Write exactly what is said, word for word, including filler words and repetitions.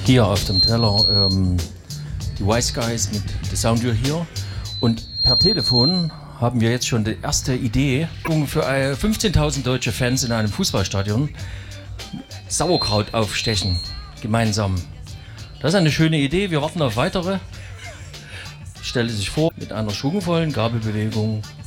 hier auf dem Teller ähm, die Wise Guys mit The Sound You Hear. Und per Telefon haben wir jetzt schon die erste Idee für fünfzehntausend deutsche Fans in einem Fußballstadion Sauerkraut aufstechen, gemeinsam. Das ist eine schöne Idee, wir warten auf weitere. Stelle sich vor, mit einer schwungvollen Gabelbewegung